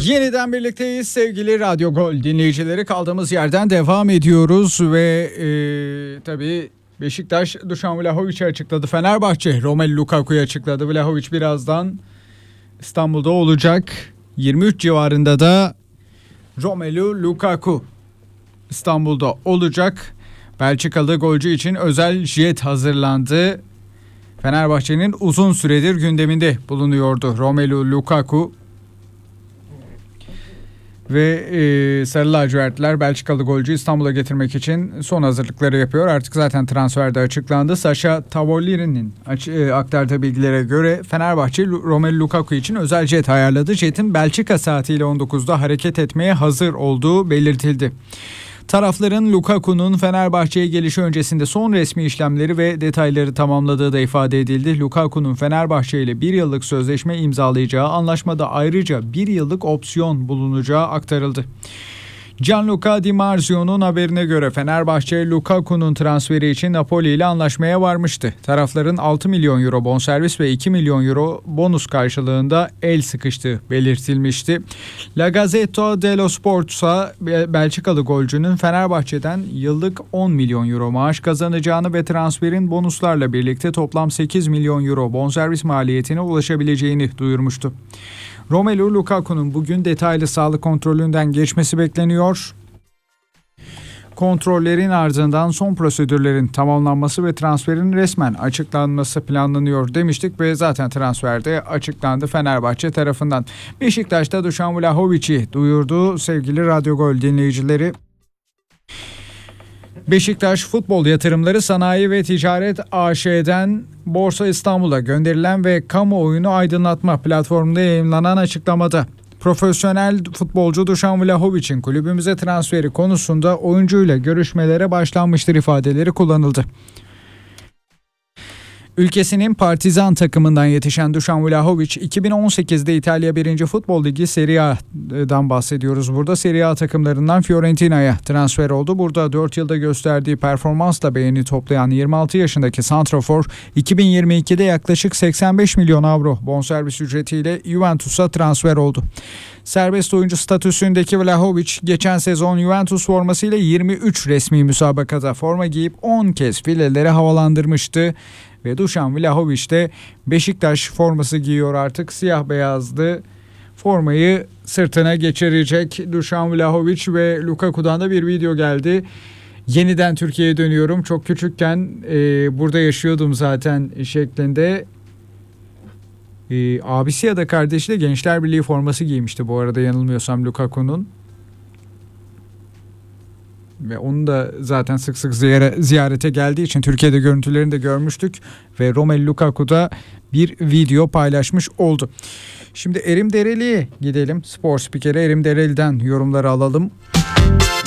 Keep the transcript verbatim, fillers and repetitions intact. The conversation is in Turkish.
Yeniden birlikteyiz sevgili Radyo Gol dinleyicileri. Kaldığımız yerden devam ediyoruz ve e, tabii Beşiktaş Dušan Vlahović'i açıkladı. Fenerbahçe Romelu Lukaku'yu açıkladı. Vlahović birazdan İstanbul'da olacak. yirmi üç civarında da Romelu Lukaku İstanbul'da olacak. Belçikalı golcü için özel jet hazırlandı. Fenerbahçe'nin uzun süredir gündeminde bulunuyordu Romelu Lukaku. Ve e, Sarı lacivertliler Belçikalı golcü İstanbul'a getirmek için son hazırlıkları yapıyor. Artık zaten transferde açıklandı. Sacha Tavolin'in e, aktardığı bilgilere göre Fenerbahçe Romelu Lukaku için özel jet ayarladı. Jetin Belçika saatiyle on dokuzda hareket etmeye hazır olduğu belirtildi. Tarafların Lukaku'nun Fenerbahçe'ye gelişi öncesinde son resmi işlemleri ve detayları tamamladığı da ifade edildi. Lukaku'nun Fenerbahçe ile bir yıllık sözleşme imzalayacağı, anlaşmada ayrıca bir yıllık opsiyon bulunacağı aktarıldı. Gianluca Di Marzio'nun haberine göre Fenerbahçe Lukaku'nun transferi için Napoli ile anlaşmaya varmıştı. Tarafların altı milyon euro bonservis ve iki milyon euro bonus karşılığında el sıkıştığı belirtilmişti. La Gazzetta dello Sport'a Belçikalı golcünün Fenerbahçe'den yıllık on milyon euro maaş kazanacağını ve transferin bonuslarla birlikte toplam sekiz milyon euro bonservis maliyetine ulaşabileceğini duyurmuştu. Romelu Lukaku'nun bugün detaylı sağlık kontrolünden geçmesi bekleniyor. Kontrollerin ardından son prosedürlerin tamamlanması ve transferin resmen açıklanması planlanıyor demiştik ve zaten transferde açıklandı Fenerbahçe tarafından. Beşiktaş'ta Dušan Vlahović'i duyurdu sevgili Radyo Gol dinleyicileri. Beşiktaş Futbol Yatırımları Sanayi ve Ticaret A Ş'den Borsa İstanbul'a gönderilen ve kamuoyunu aydınlatma platformunda yayımlanan açıklamada profesyonel futbolcu Dušan Vlahović'in kulübümüze transferi konusunda oyuncuyla görüşmelere başlanmıştır ifadeleri kullanıldı. Ülkesinin Partizan takımından yetişen Dušan Vlahović iki bin on sekizde İtalya birinci Futbol Ligi Serie A'dan bahsediyoruz. Burada Serie A takımlarından Fiorentina'ya transfer oldu. Burada dört yılda gösterdiği performansla beğeni toplayan yirmi altı yaşındaki santrafor iki bin yirmi ikide yaklaşık seksen beş milyon avro bonservis ücretiyle Juventus'a transfer oldu. Serbest oyuncu statüsündeki Vlahović geçen sezon Juventus formasıyla yirmi üç resmi müsabakada forma giyip on kez fileleri havalandırmıştı. Ve Dušan Vlahović de Beşiktaş forması giyiyor artık. Siyah beyazlı formayı sırtına geçirecek Dušan Vlahović ve Lukaku'dan da bir video geldi. Yeniden Türkiye'ye dönüyorum. Çok küçükken e, burada yaşıyordum zaten şeklinde. E, abisi ya da kardeşi de Gençler Birliği forması giymişti bu arada yanılmıyorsam Lukaku'nun. Ve onu da zaten sık sık ziyarete geldiği için Türkiye'de görüntülerini de görmüştük. Ve Romelu Lukaku da bir video paylaşmış oldu. Şimdi Erim Dereli'ye gidelim. Spor spikeri Erim Dereli'den yorumları alalım.